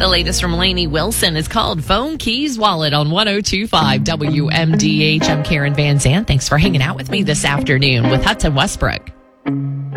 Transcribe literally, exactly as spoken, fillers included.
The latest from Lainey Wilson is called Phone Keys Wallet on one oh two point five W M D H. I'm Karen Van Zandt. Thanks for hanging out with me this afternoon with Hudson Westbrook.